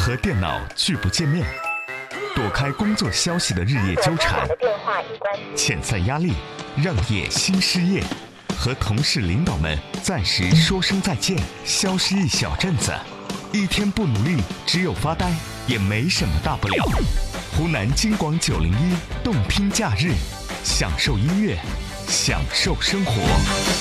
和电脑拒不见面，躲开工作消息的日夜纠缠，遣散压力，让业新失业，和同事领导们暂时说声再见，消失一小阵子，一天不努力，只有发呆，也没什么大不了。湖南京广901动听假日，享受音乐，享受生活。